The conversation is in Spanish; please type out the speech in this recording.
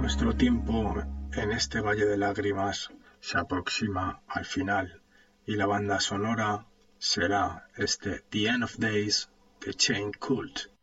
Nuestro tiempo en este valle de lágrimas se aproxima al final y la banda sonora será este The End of Days de Chain Cult.